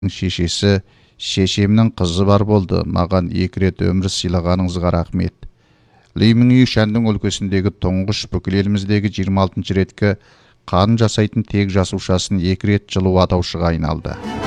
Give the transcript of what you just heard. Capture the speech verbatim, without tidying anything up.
шешесі, шешемнің қызы бар болды. Маған екі рет өмір сыйлағаныңызға рахмет. Лимнің үйі Шәндің өлкесіндегі тұңғыш бүкіл еліміздегі жиырма алтыншы реткі қан жасайтын тек жасушасын екі рет жылу атаушыға айналды.